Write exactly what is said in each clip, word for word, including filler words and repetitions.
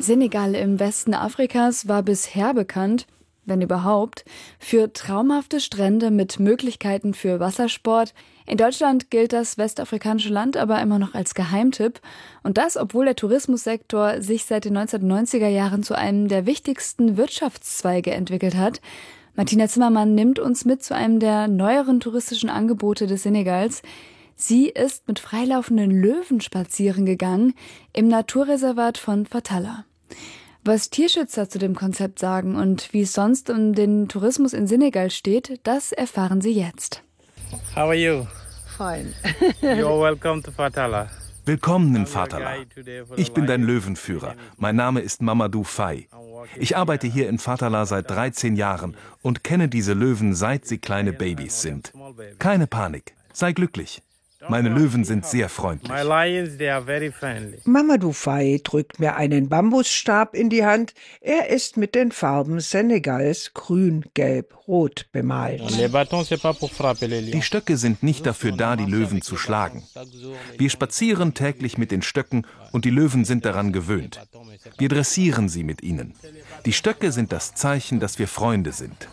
Senegal im Westen Afrikas war bisher bekannt, wenn überhaupt, für traumhafte Strände mit Möglichkeiten für Wassersport. In Deutschland gilt das westafrikanische Land aber immer noch als Geheimtipp. Und das, obwohl der Tourismussektor sich seit den neunzehnhundertneunziger Jahren zu einem der wichtigsten Wirtschaftszweige entwickelt hat. Martina Zimmermann nimmt uns mit zu einem der neueren touristischen Angebote des Senegals. Sie ist mit freilaufenden Löwen spazieren gegangen im Naturreservat von Fatala. Was Tierschützer zu dem Konzept sagen und wie es sonst um den Tourismus in Senegal steht, das erfahren Sie jetzt. How are you? Fine. You're welcome to Fatala. Willkommen in Fatala. Ich bin dein Löwenführer. Mein Name ist Mamadou Faye. Ich arbeite hier in Fatala seit dreizehn Jahren und kenne diese Löwen, seit sie kleine Babys sind. Keine Panik, sei glücklich. Meine Löwen sind sehr freundlich. Mamadou Faye drückt mir einen Bambusstab in die Hand. Er ist mit den Farben Senegals grün, gelb, rot bemalt. Die Stöcke sind nicht dafür da, die Löwen zu schlagen. Wir spazieren täglich mit den Stöcken und die Löwen sind daran gewöhnt. Wir dressieren sie mit ihnen. Die Stöcke sind das Zeichen, dass wir Freunde sind.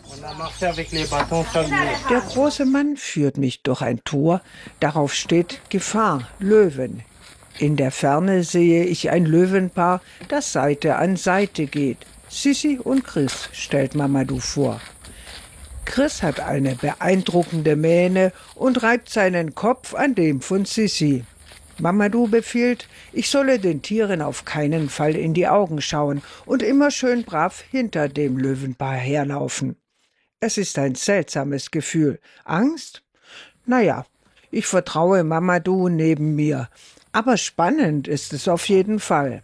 Der große Mann führt mich durch ein Tor. Darauf steht Gefahr, Löwen. In der Ferne sehe ich ein Löwenpaar, das Seite an Seite geht. Sissi und Chris stellt Mamadou vor. Chris hat eine beeindruckende Mähne und reibt seinen Kopf an dem von Sissi. Mamadou befiehlt, ich solle den Tieren auf keinen Fall in die Augen schauen und immer schön brav hinter dem Löwenpaar herlaufen. Es ist ein seltsames Gefühl. Angst? Naja, ich vertraue Mamadou neben mir. Aber spannend ist es auf jeden Fall.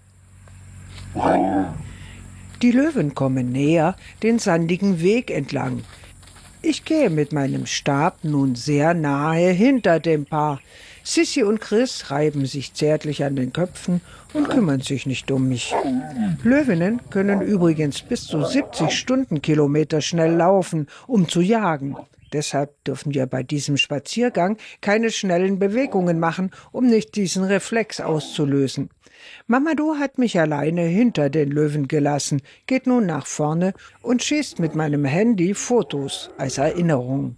Die Löwen kommen näher, den sandigen Weg entlang. Ich gehe mit meinem Stab nun sehr nahe hinter dem Paar. Sissi und Chris reiben sich zärtlich an den Köpfen und kümmern sich nicht um mich. Löwinnen können übrigens bis zu siebzig Stundenkilometer schnell laufen, um zu jagen. Deshalb dürfen wir bei diesem Spaziergang keine schnellen Bewegungen machen, um nicht diesen Reflex auszulösen. Mamadou hat mich alleine hinter den Löwen gelassen, geht nun nach vorne und schießt mit meinem Handy Fotos als Erinnerung.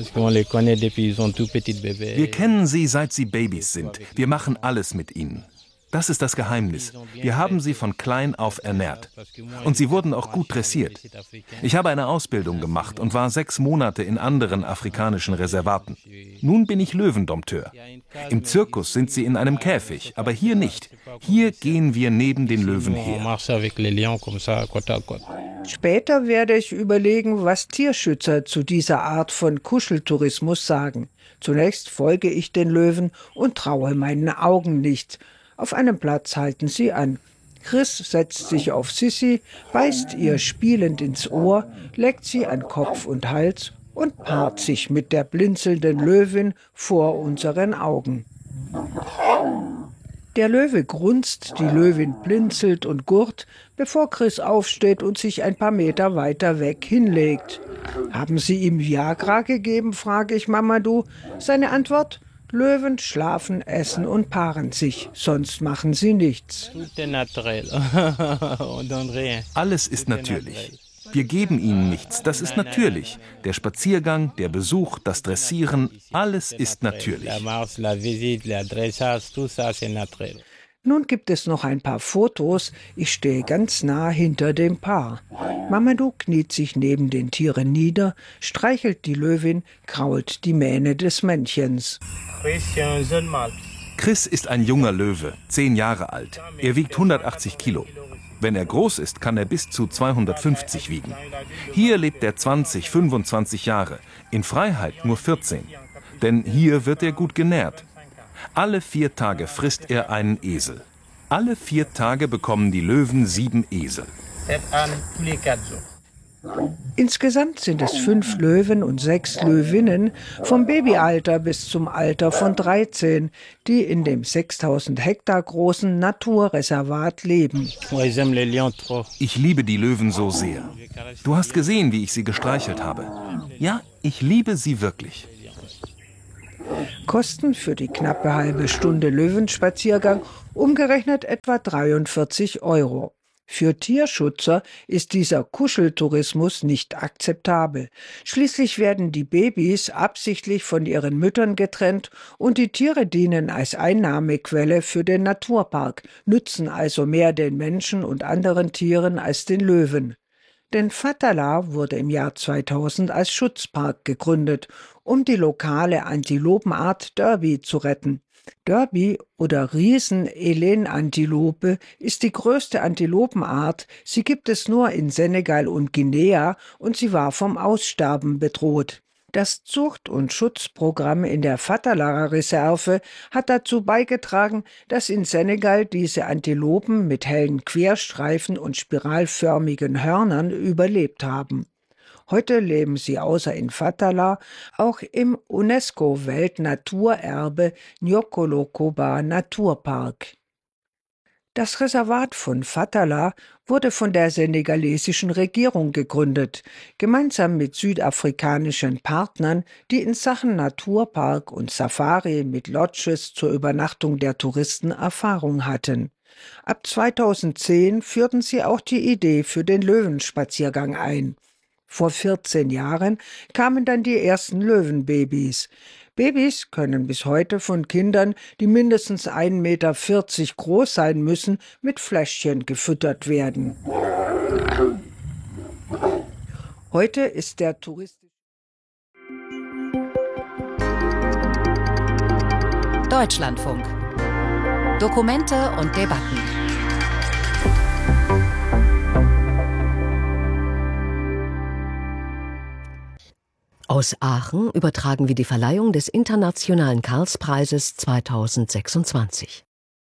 Wir kennen sie, seit sie Babys sind. Wir machen alles mit ihnen. Das ist das Geheimnis. Wir haben sie von klein auf ernährt. Und sie wurden auch gut dressiert. Ich habe eine Ausbildung gemacht und war sechs Monate in anderen afrikanischen Reservaten. Nun bin ich Löwendompteur. Im Zirkus sind sie in einem Käfig, aber hier nicht. Hier gehen wir neben den Löwen her. Später werde ich überlegen, was Tierschützer zu dieser Art von Kuscheltourismus sagen. Zunächst folge ich den Löwen und traue meinen Augen nicht. Auf einem Platz halten sie an. Chris setzt sich auf Sissi, beißt ihr spielend ins Ohr, leckt sie an Kopf und Hals und paart sich mit der blinzelnden Löwin vor unseren Augen. Der Löwe grunzt, die Löwin blinzelt und gurrt, bevor Chris aufsteht und sich ein paar Meter weiter weg hinlegt. »Haben Sie ihm Viagra gegeben?« frage ich Mamadou. Seine Antwort: Löwen schlafen, essen und paaren sich, sonst machen sie nichts. Alles ist natürlich. Wir geben ihnen nichts, das ist natürlich. Der Spaziergang, der Besuch, das Dressieren, alles ist natürlich. Nun gibt es noch ein paar Fotos. Ich stehe ganz nah hinter dem Paar. Mamadou kniet sich neben den Tieren nieder, streichelt die Löwin, krault die Mähne des Männchens. Chris ist ein junger Löwe, zehn Jahre alt. Er wiegt hundertachtzig Kilo. Wenn er groß ist, kann er bis zu zweihundertfünfzig wiegen. Hier lebt er zwanzig, fünfundzwanzig Jahre, in Freiheit nur vierzehn. Denn hier wird er gut genährt. Alle vier Tage frisst er einen Esel. Alle vier Tage bekommen die Löwen sieben Esel. Insgesamt sind es fünf Löwen und sechs Löwinnen, vom Babyalter bis zum Alter von dreizehn, die in dem sechstausend Hektar großen Naturreservat leben. Ich liebe die Löwen so sehr. Du hast gesehen, wie ich sie gestreichelt habe. Ja, ich liebe sie wirklich. Kosten für die knappe halbe Stunde Löwenspaziergang umgerechnet etwa dreiundvierzig Euro. Für Tierschützer ist dieser Kuscheltourismus nicht akzeptabel. Schließlich werden die Babys absichtlich von ihren Müttern getrennt und die Tiere dienen als Einnahmequelle für den Naturpark, nützen also mehr den Menschen und anderen Tieren als den Löwen. Denn Fatala wurde im Jahr zweitausend als Schutzpark gegründet, um die lokale Antilopenart Derby zu retten. Derby oder Riesen-Elenantilope ist die größte Antilopenart. Sie gibt es nur in Senegal und Guinea und sie war vom Aussterben bedroht. Das Zucht- und Schutzprogramm in der Fatala-Reserve hat dazu beigetragen, dass in Senegal diese Antilopen mit hellen Querstreifen und spiralförmigen Hörnern überlebt haben. Heute leben sie außer in Fatala auch im UNESCO-Weltnaturerbe Nyokolo-Koba Naturpark. Das Reservat von Fatala wurde von der senegalesischen Regierung gegründet, gemeinsam mit südafrikanischen Partnern, die in Sachen Naturpark und Safari mit Lodges zur Übernachtung der Touristen Erfahrung hatten. Ab zweitausendzehn führten sie auch die Idee für den Löwenspaziergang ein. Vor vierzehn Jahren kamen dann die ersten Löwenbabys. Babys können bis heute von Kindern, die mindestens ein Meter vierzig groß sein müssen, mit Fläschchen gefüttert werden. Heute ist der Tourist Deutschlandfunk. Dokumente und Debatten. Aus Aachen übertragen wir die Verleihung des Internationalen Karlspreises zweitausendsechsundzwanzig.